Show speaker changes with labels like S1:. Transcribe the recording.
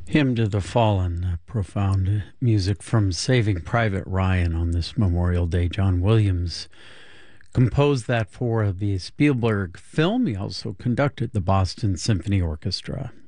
S1: Hymn to the Fallen, profound music from Saving Private Ryan on this Memorial Day. John Williams composed that for the Spielberg film. He also conducted the Boston Symphony Orchestra.